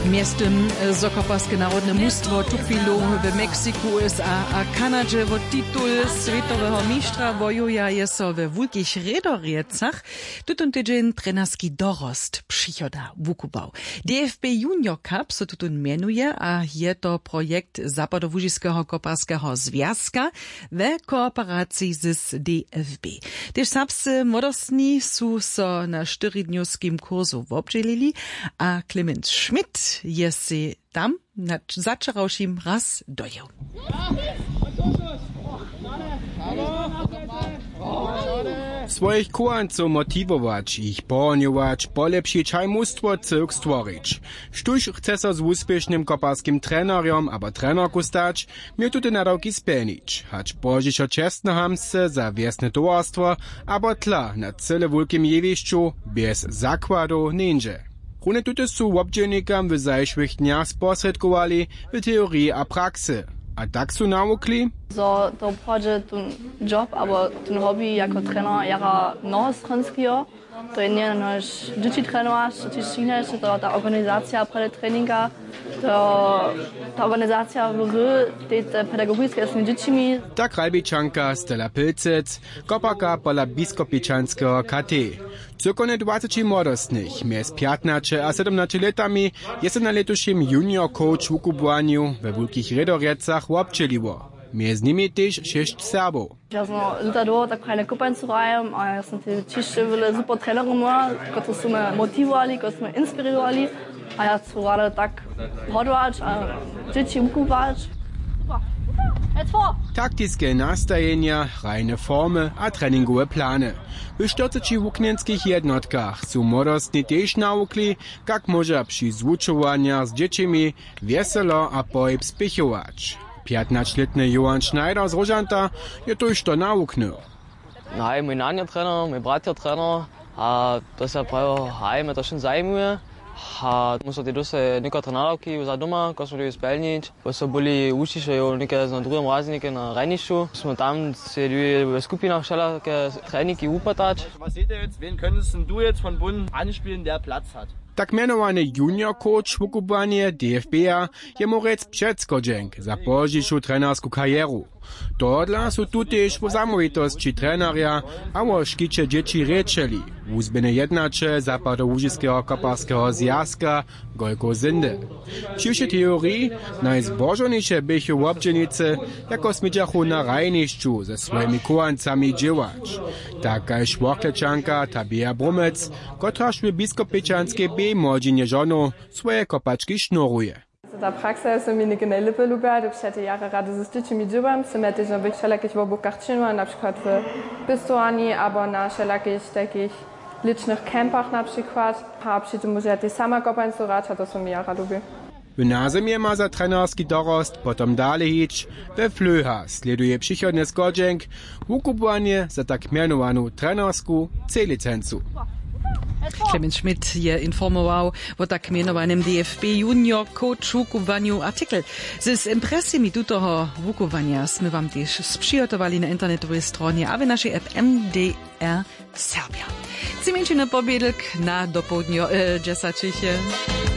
Miestem Sokoparskie narodne mustwo tupilu w Meksyku, USA a Kanadzie wo titul światowego mistrza wojuje jest we wulkich redoriecach. Tutun tydzień trenerski dorost przychoda wukubał. DFB Junior Cup so tutun mianuje, a je to projekt Zapadowużyskiego koparskiego związka we kooperacji z DFB. Też sapscy młodostni su so na 4-dniowskim kursu wobdzielili, a Clement Schmidt jest tam na zaczerałszym raz dojeł. Swoich kuanców motiwować, ich połoniować, polepszyć a mnóstwo cyrk stworzyć. Sztuś chce so z uspiesznym koparskim trenerem albo trenerku stać, miał tutaj naroki spełnić, hać pożyć o czestne hamsce za wiesne towarstwo, albo tla na cyle wielkim jewiszczu bez zakładu ninja. Rune tutaj su obdzielnikam w zajszłych dniach sposredkowali w teorii a praksy. A tak su naukli? So, to pochodzi ten job, albo ten hobby jako trener jara nohostranskiego. To je nie nasz dzieci trenować, to też inne, to ta organizacja przed treninga, to ta organizacja w gry, te pedagogiczne z dziećmi. Tak Ralbiczanka Stella Pilcec, koparka pola biskopiczańskiego KT. Cyrkone 20 młodostnych, między 15 a 17 latami, jest na letuszym junior coach w ukubłaniu we wielkich redoriecach obdzieliło. Między nimi też 6 Serbów. Ja sam lata do tak keine Kupańcu rajem, a ja sam te ciszy wyle super trenerom, którzy są mnie motywowali, którzy mnie inspirowali, a ja chcę rada tak hodować, a dzieci ukubać. Taktiskie nastajenia, reine formy a treningowe plany. W 40 wuknienskich jednotkach su młodostni też naukli, jak może przy zvučowaniach z dziećmi weselo a pohyb spichować. 15-letny Johann Schneider z Rožanta je to już to nauknął. Nein, mój nania trener, mój brat je trener, a to się prawo, hej, mnie to schon zajmuje. A muszę te dosy nika trenerki za doma, kośmy to spełnić. Bo so byli uczysze jo nika na drugim razie nika na Rheinischu. Smo tam się w skupinach wszelakie treningi upatać. Was seht ihr jetzt, wen könntest du jetzt von Bund anspielen, der Platz hat? Tak mianowany junior coach w ukubłanie DFB-a je morec przedskodzienk za pożyczu trenersku karieru. Dodla su tu też w zamówitości treneria, a o szkicie dzieci reczeli, uzbene jednacze Zapadowużyskiego koparskiego związka Golko Zinde. Przy teorii najzbożoniejsze bychy w obdzielnicy, jako smidzachu na Rheinischu ze swoimi kuancami działać. Taka szwokleczanka Tabea Brumec, kotraż w biskopiczańskiej B-modzinie żonu swoje kopaczki sznuruje. Ta praksa jest mi nie najlepiej lubiła, do przed jara rady z dziećmi działam, są ja też na wszelakich obukach czynła, na przykład w Pistoani, albo na wszelakich takich licznych kempach na przykład. A przy tym może ja też sama kopańcu rać, a to są mi jara lubię. W nazemie ma za trenerski dorost potom dalej iść we Flöha sleduje przychodny skodzienk w ukubłanie za tak mianowaną trenersku C-licencu. Clement Schmidt je informował o tak mianowanym DFB Junior Coach wukubaniu artikel. Z impresjami tutoho wukuwania sme wam też sprzygotowali na internetowej stronie, a w naszej app MDR Serbia. Ciemięciny pobiedek na dopołudnio 10.